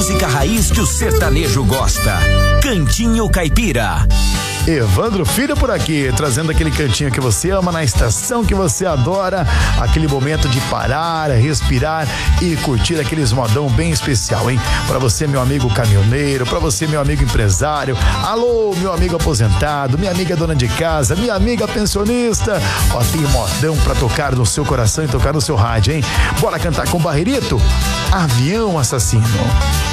música raiz que o sertanejo gosta. Cantinho Caipira. Evandro Filho por aqui, trazendo aquele cantinho que você ama, na estação que você adora, aquele momento de parar, respirar e curtir aqueles modão bem especial, hein? Pra você, meu amigo caminhoneiro, pra você, meu amigo empresário, alô, meu amigo aposentado, minha amiga dona de casa, minha amiga pensionista, ó, tem modão pra tocar no seu coração e tocar no seu rádio, hein? Bora cantar com o Barreirito? Avião Assassino.